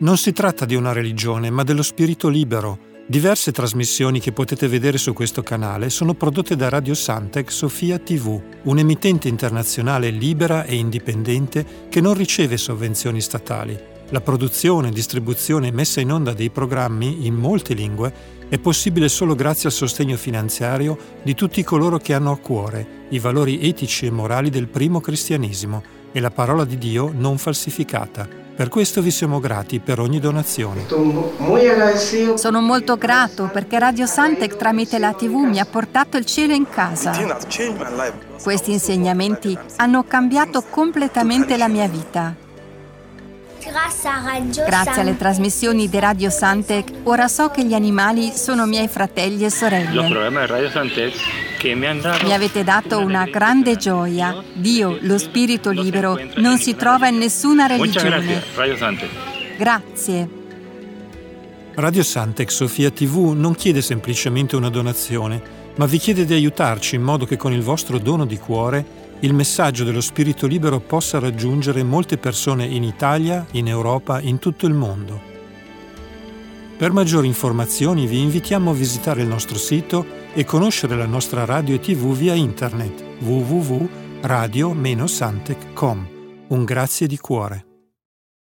Non si tratta di una religione, ma dello spirito libero. Diverse trasmissioni che potete vedere su questo canale sono prodotte da Radio Santec Sofia TV, un'emittente internazionale libera e indipendente che non riceve sovvenzioni statali. La produzione, distribuzione e messa in onda dei programmi in molte lingue è possibile solo grazie al sostegno finanziario di tutti coloro che hanno a cuore i valori etici e morali del primo cristianesimo e la parola di Dio non falsificata. Per questo vi siamo grati per ogni donazione. Sono molto grato perché Radio Santec tramite la TV mi ha portato il cielo in casa. Questi insegnamenti hanno cambiato completamente la mia vita. Grazie alle trasmissioni di Radio Santec, ora so che gli animali sono miei fratelli e sorelle. Mi avete dato una grande gioia. Dio, lo spirito libero, non si trova in nessuna religione. Grazie. Radio Santec Sofia TV non chiede semplicemente una donazione, ma vi chiede di aiutarci in modo che con il vostro dono di cuore il messaggio dello spirito libero possa raggiungere molte persone in Italia, in Europa, in tutto il mondo. Per maggiori informazioni vi invitiamo a visitare il nostro sito e conoscere la nostra radio e TV via internet www.radio-santec.com. Un grazie di cuore.